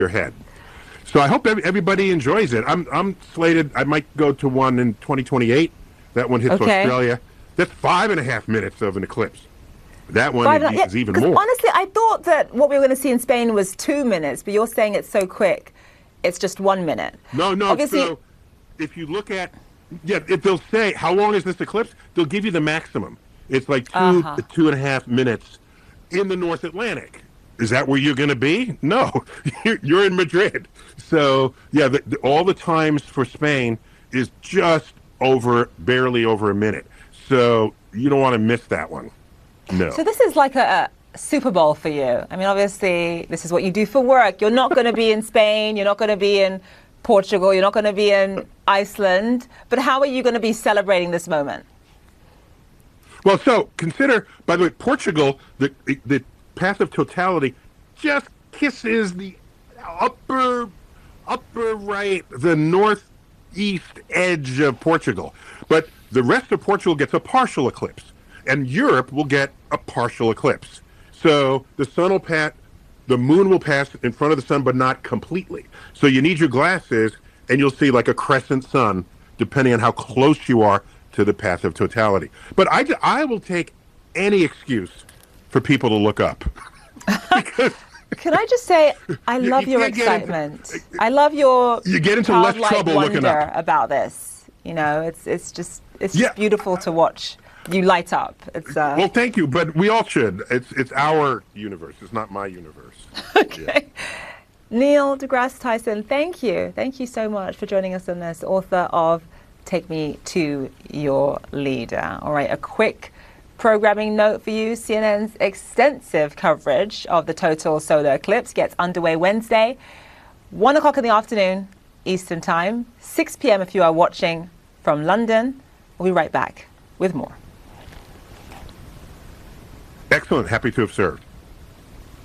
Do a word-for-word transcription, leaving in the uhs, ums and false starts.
your head. So I hope everybody enjoys it. I'm I'm slated. I might go to one in twenty twenty-eight. That one hits okay. Australia. That's five and a half minutes of an eclipse. That one five, is, yeah, is even more. Honestly, I thought that what we were going to see in Spain was two minutes, but you're saying it's so quick. It's just one minute. No, no. Obviously, so if you look at, yeah, if they'll say how long is this eclipse, they'll give you the maximum. It's like two uh-huh. two and a half minutes in the North Atlantic. Is that where you're going to be? No, you're, you're in Madrid. So yeah, the, the, all the times for Spain is just over, barely over a minute. So you don't want to miss that one. No. So this is like a, a Super Bowl for you. I mean, obviously, this is what you do for work. You're not going to be in Spain. You're not going to be in Portugal. You're not going to be in Iceland. But how are you going to be celebrating this moment? Well, so consider, by the way, Portugal, the the path of totality just kisses the upper, upper right, the northeast edge of Portugal. But the rest of Portugal gets a partial eclipse. And Europe will get a partial eclipse. So the sun will pass, the moon will pass in front of the sun, but not completely. So you need your glasses, and you'll see like a crescent sun, depending on how close you are to the path of totality. But I, I will take any excuse for people to look up. Because can I just say, I you, love you your excitement. Into, I love your you get into less trouble looking up about this. You know, it's it's just it's yeah. just beautiful to watch. You light up. It's uh... well, thank you, but we all should. It's it's our universe. It's not my universe. Okay. Yeah. Neil deGrasse Tyson, thank you. Thank you so much for joining us on this, author of Take Me to Your Leader. All right, a quick programming note for you. C N N's extensive coverage of the total solar eclipse gets underway Wednesday, one o'clock in the afternoon, Eastern Time, six p m if you are watching from London. We'll be right back with more. Excellent. Happy to have served.